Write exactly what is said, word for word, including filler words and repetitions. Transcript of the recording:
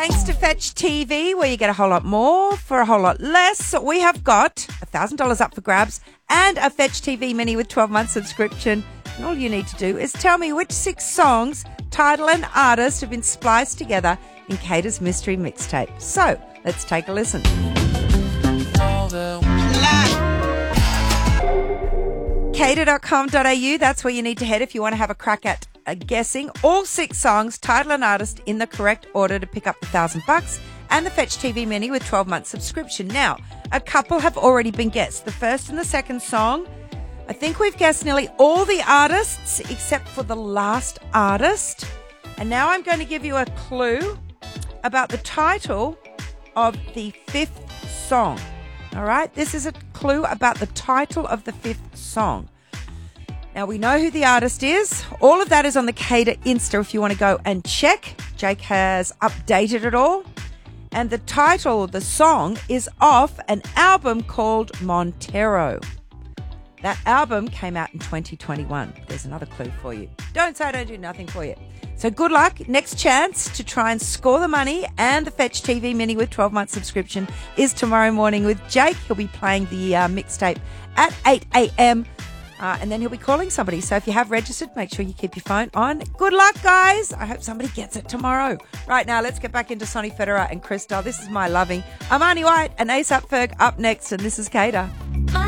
Thanks to Fetch T V, where you get a whole lot more for a whole lot less. We have got one thousand dollars up for grabs and a Fetch T V Mini with twelve month subscription. And all you need to do is tell me which six songs, title and artist have been spliced together in Cater's Mystery Mixtape. So, let's take a listen. Cater dot com dot a u, that's where you need to head if you want to have a crack at uh, guessing all six songs, title and artist in the correct order to pick up the thousand bucks and the Fetch T V Mini with twelve month subscription. Now, a couple have already been guessed. The first and the second song, I think we've guessed nearly all the artists except for the last artist. And now I'm going to give you a clue about the title of the fifth song. All right, this is a clue about the title of the fifth song. Now, we know who the artist is. All of that is on the Cater Insta if you want to go and check. Jake has updated it all. And the title, the song, is off an album called Montero. That album came out in twenty twenty-one. There's another clue for you. Don't say I don't do nothing for you. So good luck. Next chance to try and score the money and the Fetch T V Mini with twelve month subscription is tomorrow morning with Jake. He'll be playing the uh, mixtape at eight a.m. Uh, and then he'll be calling somebody. So if you have registered, make sure you keep your phone on. Good luck, guys. I hope somebody gets it tomorrow. Right now, let's get back into Sonny Federer and Crystal. This is My Loving. I'm Arnie White and ASAP Ferg up next, and this is Cater.